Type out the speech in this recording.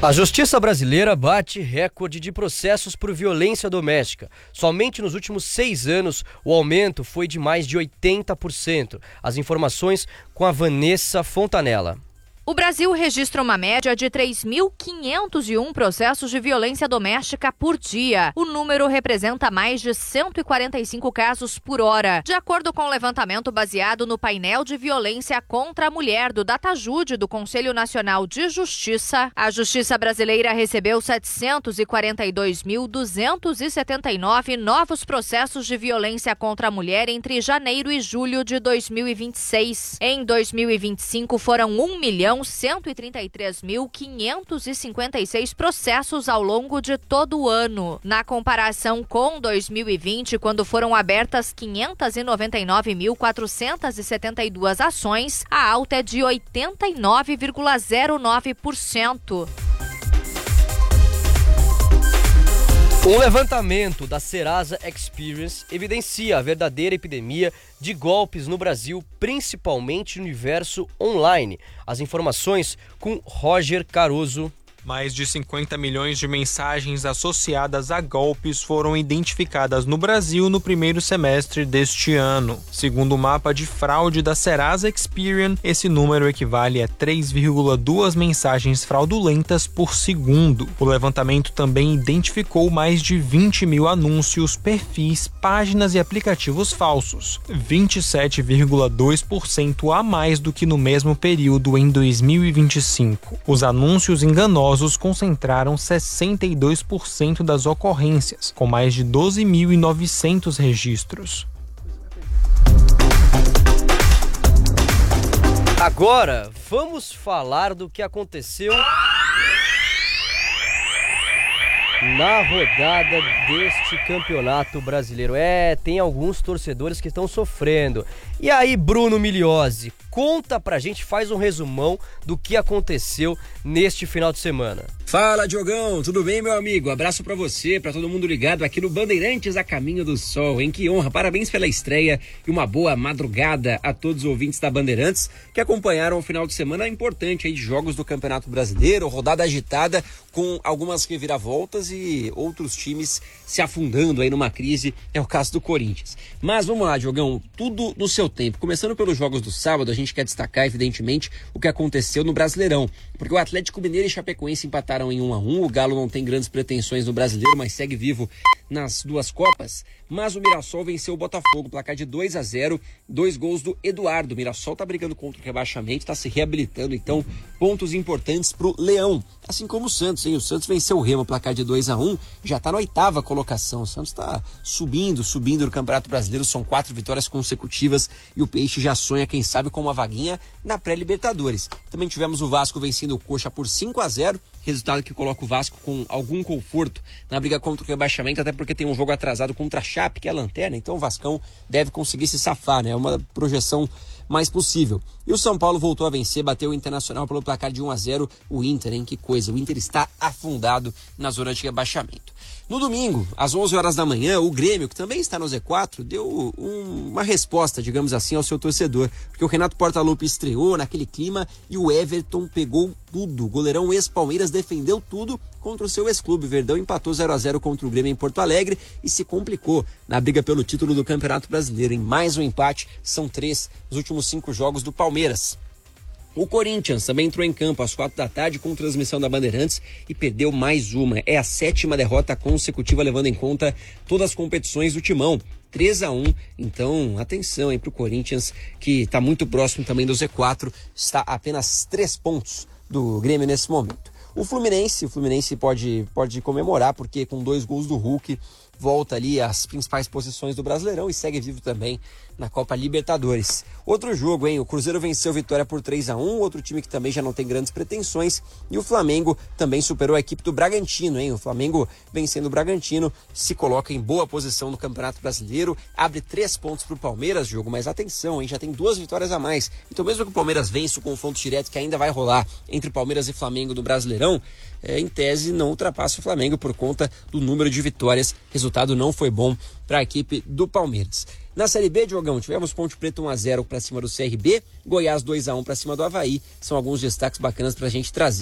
A Justiça brasileira bate recorde de processos por violência doméstica. Somente nos últimos 6 anos, o aumento foi de mais de 80%. As informações com a Vanessa Fontanella. O Brasil registra uma média de 3.501 processos de violência doméstica por dia. O número representa mais de 145 casos por hora, de acordo com o levantamento baseado no painel de violência contra a mulher do DataJude do Conselho Nacional de Justiça. A Justiça brasileira recebeu 742.279 novos processos de violência contra a mulher entre janeiro e julho de 2026. Em 2025 foram 1.133.556 processos ao longo de todo o ano. Na comparação com 2020, quando foram abertas 599.472 ações, a alta é de 89,09%. Um levantamento da Serasa Experience evidencia a verdadeira epidemia de golpes no Brasil, principalmente no universo online. As informações com Roger Caruso. Mais de 50 milhões de mensagens associadas a golpes foram identificadas no Brasil no primeiro semestre deste ano. Segundo o mapa de fraude da Serasa Experian, esse número equivale a 3,2 mensagens fraudulentas por segundo. O levantamento também identificou mais de 20 mil anúncios, perfis, páginas e aplicativos falsos, 27,2% a mais do que no mesmo período em 2025. Os anúncios enganosos concentraram 62% das ocorrências, com mais de 12.900 registros. Agora, vamos falar do que aconteceu na rodada deste campeonato brasileiro. Tem alguns torcedores que estão sofrendo. E aí, Bruno Migliosi, conta pra gente, faz um resumão do que aconteceu neste final de semana. Fala, Diogão, tudo bem, meu amigo? Abraço pra você, pra todo mundo ligado aqui no Bandeirantes a Caminho do Sol, hein? Que honra, parabéns pela estreia e uma boa madrugada a todos os ouvintes da Bandeirantes que acompanharam o final de semana importante aí de jogos do Campeonato Brasileiro, rodada agitada com algumas reviravoltas e outros times se afundando aí numa crise, é o caso do Corinthians. Mas vamos lá, Diogão, tudo no seu tempo. Começando pelos jogos do sábado, a gente quer destacar, evidentemente, o que aconteceu no Brasileirão, porque o Atlético Mineiro e Chapecoense empataram em 1-1, o Galo não tem grandes pretensões no Brasileiro, mas segue vivo nas duas Copas, mas o Mirassol venceu o Botafogo, placar de 2-0, 2 gols do Eduardo. O Mirassol tá brigando contra o rebaixamento, tá se reabilitando, então pontos importantes pro Leão, assim como o Santos, hein? O Santos venceu o Remo, placar de 2-1, já tá na 8ª colocação, o Santos tá subindo no Campeonato Brasileiro, são 4 vitórias consecutivas e o Peixe já sonha, quem sabe, com uma vaguinha na pré-Libertadores. Também tivemos o Vasco vencendo o Coxa por 5-0, resultado que coloca o Vasco com algum conforto na briga contra o rebaixamento, até porque tem um jogo atrasado contra a Chape, que é a lanterna, então o Vascão deve conseguir se safar, né? É uma projeção mais possível. E o São Paulo voltou a vencer, bateu o Internacional pelo placar de 1-0, o Inter, hein? Que coisa, o Inter está afundado na zona de rebaixamento. No domingo, às 11 horas da manhã, o Grêmio, que também está no Z4, deu uma resposta, digamos assim, ao seu torcedor, porque o Renato Portaluppi estreou naquele clima e o Everton pegou tudo. O goleirão ex-Palmeiras defendeu tudo contra o seu ex-clube. Verdão empatou 0-0 contra o Grêmio em Porto Alegre e se complicou na briga pelo título do Campeonato Brasileiro. Em mais um empate, são 3 nos últimos 5 jogos do Palmeiras. O Corinthians também entrou em campo às 4 da tarde com transmissão da Bandeirantes e perdeu mais uma. É a 7ª derrota consecutiva, levando em conta todas as competições do Timão. 3-1, então atenção aí pro Corinthians, que está muito próximo também do Z4, está a apenas 3 pontos do Grêmio nesse momento. O Fluminense pode comemorar, porque com 2 gols do Hulk, volta ali às principais posições do Brasileirão e segue vivo também na Copa Libertadores. Outro jogo, hein? O Cruzeiro venceu a Vitória por 3-1, outro time que também já não tem grandes pretensões, e o Flamengo também superou a equipe do Bragantino, hein? O Flamengo vencendo o Bragantino se coloca em boa posição no Campeonato Brasileiro, abre 3 pontos pro Palmeiras, jogo, mas atenção, hein? Já tem 2 vitórias a mais. Então mesmo que o Palmeiras vença o confronto direto que ainda vai rolar entre Palmeiras e Flamengo no Brasileirão, em tese não ultrapassa o Flamengo por conta do número de vitórias. Resultado não foi bom para a equipe do Palmeiras. Na Série B, Diogão, tivemos Ponte Preta 1-0 para cima do CRB, Goiás 2-1 para cima do Avaí. São alguns destaques bacanas para a gente trazer.